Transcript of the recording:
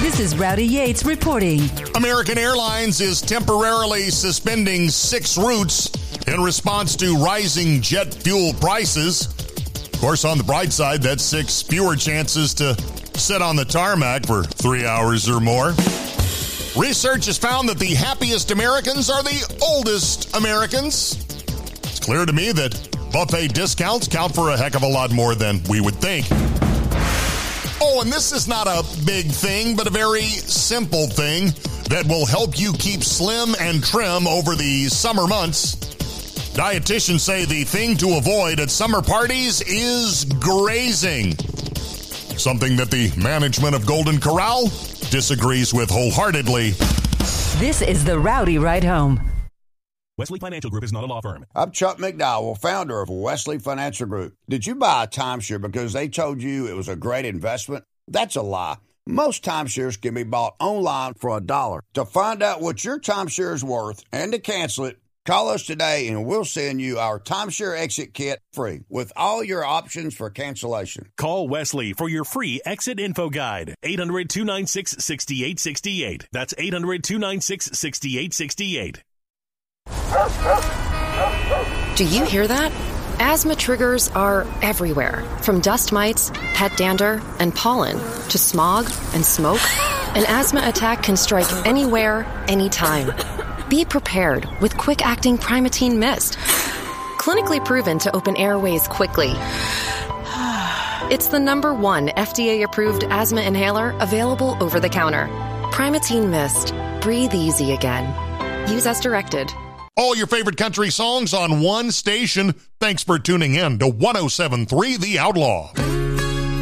This is Rowdy Yates reporting. American Airlines is temporarily suspending 6 routes in response to rising jet fuel prices. Of course, on the bright side, that's 6 fewer chances to sit on the tarmac for 3 hours or more. Research has found that the happiest Americans are the oldest Americans. It's clear to me that buffet discounts count for a heck of a lot more than we would think. Oh, and this is not a big thing, but a very simple thing that will help you keep slim and trim over the summer months. Dietitians say the thing to avoid at summer parties is grazing. Something that the management of Golden Corral disagrees with wholeheartedly. This is the Rowdy Ride Home. Wesley Financial Group is not a law firm. I'm Chuck McDowell, founder of Wesley Financial Group. Did you buy a timeshare because they told you it was a great investment? That's a lie. Most timeshares can be bought online for $1. To find out what your timeshare is worth and to cancel it, call us today and we'll send you our timeshare exit kit free with all your options for cancellation. Call Wesley for your free exit info guide. 800-296-6868. That's 800-296-6868. Do you hear that? Asthma triggers are everywhere, from dust mites, pet dander, and pollen, to smog and smoke. An asthma attack can strike anywhere, anytime. Be prepared with quick-acting Primatene Mist. Clinically proven to open airways quickly. It's the #1 FDA-approved asthma inhaler available over the counter. Primatene Mist. Breathe easy again. Use as directed. All your favorite country songs on one station. Thanks for tuning in to 107.3 The Outlaw.